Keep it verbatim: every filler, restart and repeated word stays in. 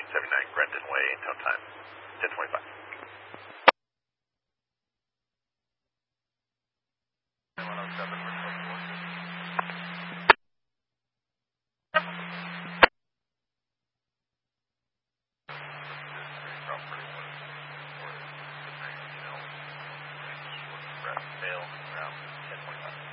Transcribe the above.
seventy-nine Grenton Way, town time ten twenty-five. one oh seven,